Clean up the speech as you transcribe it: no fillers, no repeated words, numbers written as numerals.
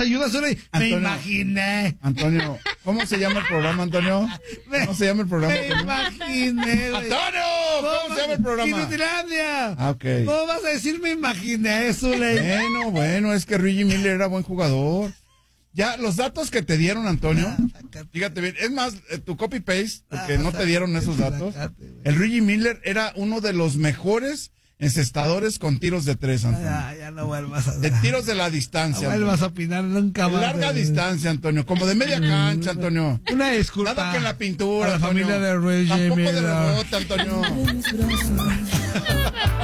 ayudas, me imaginé. Antonio, ¿cómo se llama el programa, Antonio? ¿Cómo se llama el programa? Me imaginé, güey. ¡Antonio! ¿Cómo se llama el programa? Inutilandia. Ah, ok. ¿Cómo vas a decir me imaginé, Zule? Bueno, es que Luigi Miller era buen jugador. Ya, los datos que te dieron, Antonio, fíjate bien, es más, tu copy-paste, porque no te dieron esos datos. El Luigi Miller era uno de los mejores encestadores con tiros de tres, Antonio. Ya no vuelvas a... De tiros de la distancia. No vuelvas a opinar nunca más. Larga distancia, Antonio, como de media cancha, Antonio. Una disculpa. Nada que en la pintura, a la Antonio. familia de Luigi Tampoco Miller. de rebote, Antonio.